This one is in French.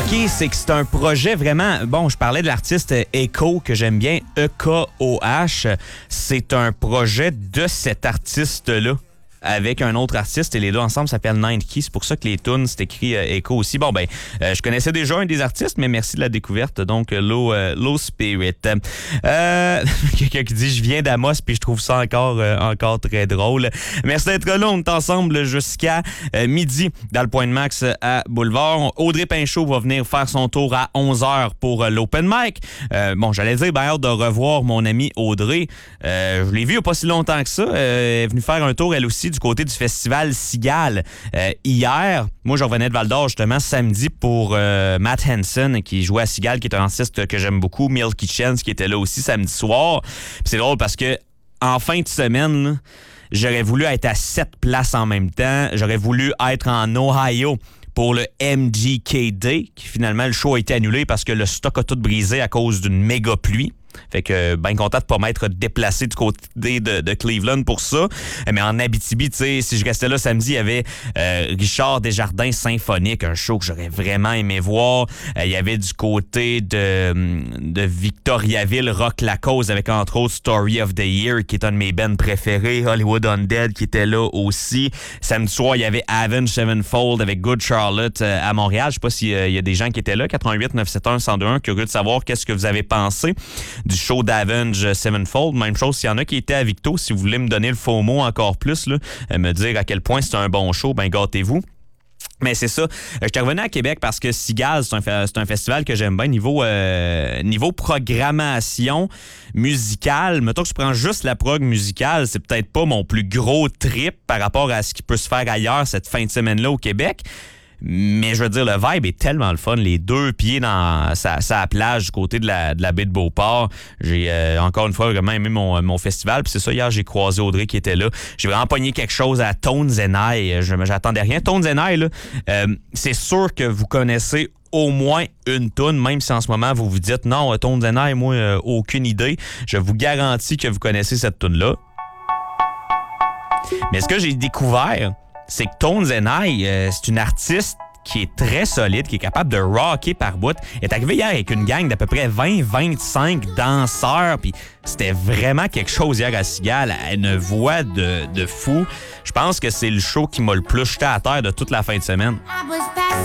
remarqué, c'est que c'est un projet vraiment... Bon, je parlais de l'artiste Echo, que j'aime bien, E-K-O-H. C'est un projet de cet artiste-là, avec un autre artiste, et les deux ensemble s'appellent Nine Key. C'est pour ça que les tunes, c'est écrit Echo aussi. Bon, ben, je connaissais déjà un des artistes, mais merci de la découverte. Donc, Low Spirit. Quelqu'un qui dit « Je viens d'Amos », puis je trouve ça encore très drôle. Merci d'être là. On est ensemble jusqu'à midi dans le Point de Max à Boulevard. Audrey Pinchot va venir faire son tour à 11h pour l'Open Mic. Bon, j'allais dire, ben, hâte de revoir mon amie Audrey. Je l'ai vue il n'y a pas si longtemps que ça. Elle est venue faire un tour, elle aussi, du côté du festival Cigale hier. Moi, je revenais de Val-d'Or justement samedi pour Matt Hansen qui jouait à Cigale, qui est un artiste que j'aime beaucoup, Milky Chance qui était là aussi samedi soir. Puis c'est drôle parce que en fin de semaine, là, j'aurais voulu être à 7 places en même temps. J'aurais voulu être en Ohio pour le MGK Day, qui finalement, le show a été annulé parce que le stock a tout brisé à cause d'une méga pluie. Fait que bien content de pas m'être déplacé du côté de Cleveland pour ça. Mais en Abitibi, tu sais, si je restais là samedi, il y avait Richard Desjardins Symphonique, un show que j'aurais vraiment aimé voir. Il y avait du côté de Victoriaville Rock La Cause avec entre autres Story of the Year, qui est un de mes bands préférés. Hollywood Undead qui était là aussi. Samedi soir, il y avait Avenged Sevenfold avec Good Charlotte à Montréal. Je sais pas s'il y a des gens qui étaient là. 88 971 1021. Curieux de savoir qu'est-ce que vous avez pensé du show d'Avenged Sevenfold. Même chose, s'il y en a qui étaient à Victo, si vous voulez me donner le faux mot encore plus, là, me dire à quel point c'est un bon show, ben gâtez-vous. Mais c'est ça. Je suis revenu à Québec parce que Cigale, c'est un festival que j'aime bien. Niveau programmation musicale, mettons que je prends juste la prog musicale, c'est peut-être pas mon plus gros trip par rapport à ce qui peut se faire ailleurs cette fin de semaine-là au Québec. Mais je veux dire, le vibe est tellement le fun. Les deux pieds dans sa plage du côté de la baie de Beauport. J'ai encore une fois vraiment aimé mon festival. Puis c'est ça, hier, j'ai croisé Audrey qui était là. J'ai vraiment pogné quelque chose à Tones and I. J'attendais rien. Tones and I, là, c'est sûr que vous connaissez au moins une toune, même si en ce moment vous vous dites non, Tones and I, moi, aucune idée. Je vous garantis que vous connaissez cette toune-là. Mais ce que j'ai découvert, c'est que Tones and I, c'est une artiste qui est très solide, qui est capable de rocker par bout. Elle est arrivée hier avec une gang d'à peu près 20-25 danseurs, puis c'était vraiment quelque chose hier à Cigale. Elle a une voix de fou. Je pense que c'est le show qui m'a le plus jeté à terre de toute la fin de semaine.